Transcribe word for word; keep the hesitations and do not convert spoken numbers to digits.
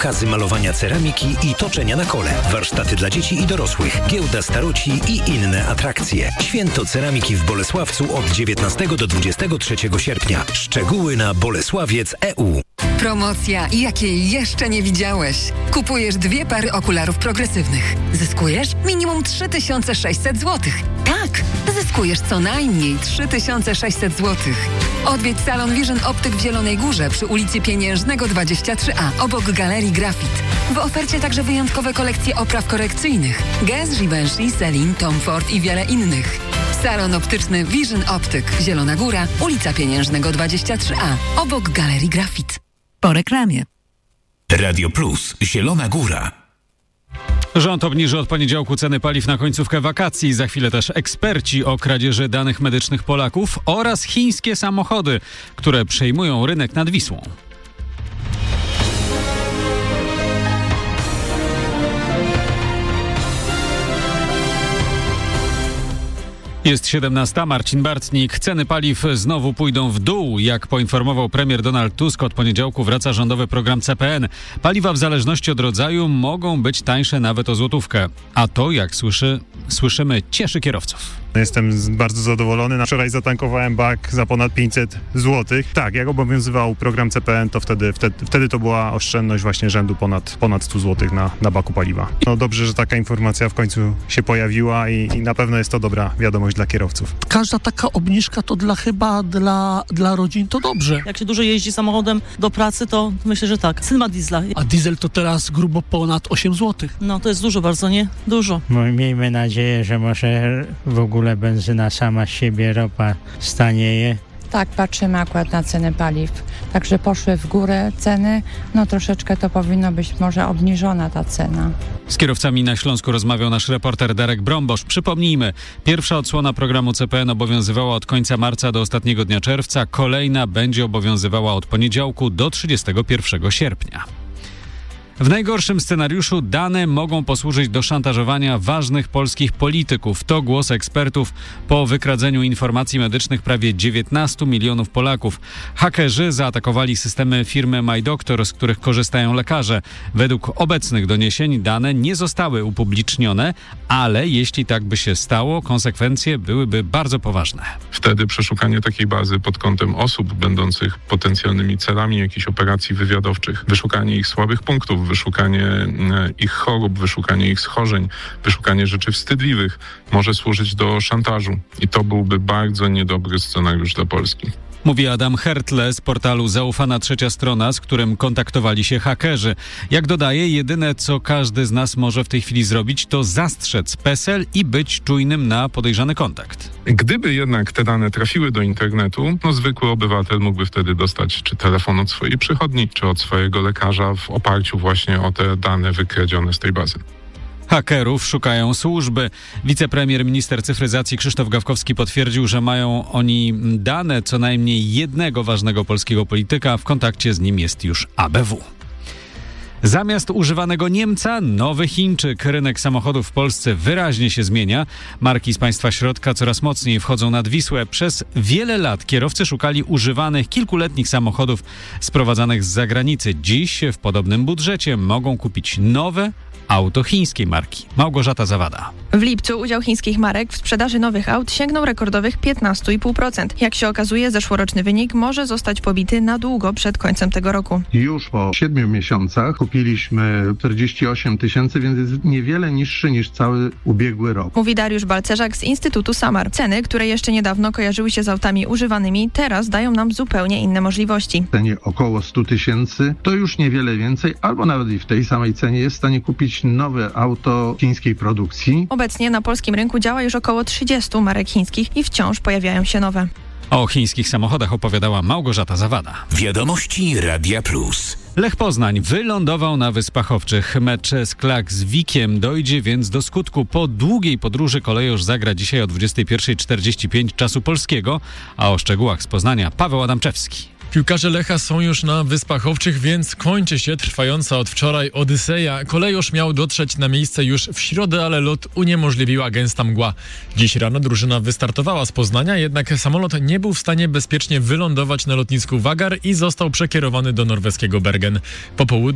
pokazy malowania ceramiki i toczenia na kole, warsztaty dla dzieci i dorosłych, giełda staroci i inne atrakcje. Święto ceramiki w Bolesławcu od dziewiętnastego do dwudziestego trzeciego sierpnia. Szczegóły na bolesławiec kropka e u. Promocja, jakiej jeszcze nie widziałeś. Kupujesz dwie pary okularów progresywnych. Zyskujesz minimum trzy tysiące sześćset złotych. Tak, zyskujesz co najmniej trzy tysiące sześćset złotych. Odwiedź salon Vision Optyk w Zielonej Górze przy ulicy Pieniężnego dwadzieścia trzy a, obok Galerii Grafit. W ofercie także wyjątkowe kolekcje opraw korekcyjnych. Guess, Givenchy, Celine, Tom Ford i wiele innych. Salon optyczny Vision Optyk, Zielona Góra, ulica Pieniężnego dwadzieścia trzy a, obok Galerii Grafit. Po reklamie. Radio Plus, Zielona Góra. Rząd obniży od poniedziałku ceny paliw na końcówkę wakacji. Za chwilę też eksperci o kradzieży danych medycznych Polaków oraz chińskie samochody, które przejmują rynek nad Wisłą. Jest siedemnasta, Marcin Bartnik. Ceny paliw znowu pójdą w dół. Jak poinformował premier Donald Tusk, od poniedziałku wraca rządowy program C P N. Paliwa w zależności od rodzaju mogą być tańsze nawet o złotówkę. A to, jak słyszy, słyszymy, cieszy kierowców. Jestem bardzo zadowolony. Wczoraj zatankowałem bak za ponad pięćset złotych. Tak, jak obowiązywał program C P N, to wtedy, wtedy, wtedy to była oszczędność właśnie rzędu ponad, ponad sto złotych na, na baku paliwa. No dobrze, że taka informacja w końcu się pojawiła i, i na pewno jest to dobra wiadomość dla kierowców. Każda taka obniżka to dla chyba dla, dla rodzin to dobrze. Jak się dużo jeździ samochodem do pracy, to myślę, że tak. Syn ma diesla. A diesel to teraz grubo ponad osiem złotych. No to jest dużo bardzo, nie? Dużo. No, miejmy nadzieję, że może w ogóle benzyna sama z siebie, ropa stanieje. Tak, patrzymy akurat na ceny paliw. Także poszły w górę ceny, no troszeczkę to powinno być może obniżona ta cena. Z kierowcami na Śląsku rozmawiał nasz reporter Darek Brombosz. Przypomnijmy, pierwsza odsłona programu C P N obowiązywała od końca marca do ostatniego dnia czerwca. Kolejna będzie obowiązywała od poniedziałku do trzydziestego pierwszego sierpnia. W najgorszym scenariuszu dane mogą posłużyć do szantażowania ważnych polskich polityków. To głos ekspertów po wykradzeniu informacji medycznych prawie dziewiętnastu milionów Polaków. Hakerzy zaatakowali systemy firmy MyDoctor, z których korzystają lekarze. Według obecnych doniesień dane nie zostały upublicznione, ale jeśli tak by się stało, konsekwencje byłyby bardzo poważne. Wtedy przeszukanie takiej bazy pod kątem osób będących potencjalnymi celami jakichś operacji wywiadowczych, wyszukanie ich słabych punktów, wyszukanie ich chorób, wyszukanie ich schorzeń, wyszukanie rzeczy wstydliwych może służyć do szantażu. I to byłby bardzo niedobry scenariusz dla Polski. Mówi Adam Hertle z portalu Zaufana Trzecia Strona, z którym kontaktowali się hakerzy. Jak dodaje, jedyne co każdy z nas może w tej chwili zrobić, to zastrzec PESEL i być czujnym na podejrzany kontakt. Gdyby jednak te dane trafiły do internetu, no zwykły obywatel mógłby wtedy dostać czy telefon od swojej przychodni, czy od swojego lekarza w oparciu właśnie o te dane wykradzione z tej bazy. Hakerów szukają służby. Wicepremier, minister cyfryzacji Krzysztof Gawkowski potwierdził, że mają oni dane co najmniej jednego ważnego polskiego polityka. W kontakcie z nim jest już A B W. Zamiast używanego Niemca, nowy Chińczyk. Rynek samochodów w Polsce wyraźnie się zmienia. Marki z państwa środka coraz mocniej wchodzą nad Wisłę. Przez wiele lat kierowcy szukali używanych kilkuletnich samochodów sprowadzanych z zagranicy. Dziś w podobnym budżecie mogą kupić nowe auto chińskiej marki. Małgorzata Zawada. W lipcu udział chińskich marek w sprzedaży nowych aut sięgnął rekordowych piętnaście i pół procent. Jak się okazuje, zeszłoroczny wynik może zostać pobity na długo przed końcem tego roku. Już po siedmiu miesiącach kupiliśmy czterdzieści osiem tysięcy, więc jest niewiele niższy niż cały ubiegły rok. Mówi Dariusz Balcerzak z Instytutu Samar. Ceny, które jeszcze niedawno kojarzyły się z autami używanymi, teraz dają nam zupełnie inne możliwości. W cenie około stu tysięcy to już niewiele więcej, albo nawet i w tej samej cenie jest w stanie kupić nowe auto chińskiej produkcji. Obecnie na polskim rynku działa już około trzydziestu marek chińskich i wciąż pojawiają się nowe. O chińskich samochodach opowiadała Małgorzata Zawada. Wiadomości Radia Plus. Lech Poznań wylądował na Wyspach Owczych. Mecz z Klaksvikiem dojdzie więc do skutku. Po długiej podróży kolejorz zagra dzisiaj o dwudziestej pierwszej czterdzieści pięć czasu polskiego, a o szczegółach z Poznania Paweł Adamczewski. Piłkarze Lecha są już na Wyspach Owczych, więc kończy się trwająca od wczoraj odyseja. Kolejorz miał dotrzeć na miejsce już w środę, ale lot uniemożliwiła gęsta mgła. Dziś rano drużyna wystartowała z Poznania, jednak samolot nie był w stanie bezpiecznie wylądować na lotnisku Wagar i został przekierowany do norweskiego Bergen. Po południu